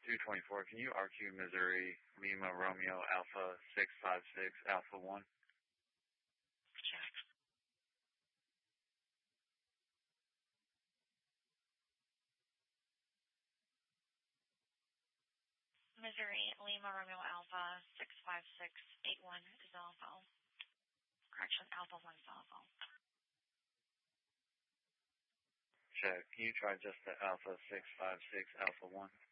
224, can you RQ Missouri, Lima, Romeo, Alpha 656, Alpha 1? Check. Missouri, Lima, Romeo, Alpha 65681 is on phone. Correction, Alpha 1 is on phone. Check. Can you try just the Alpha 656, Alpha 1?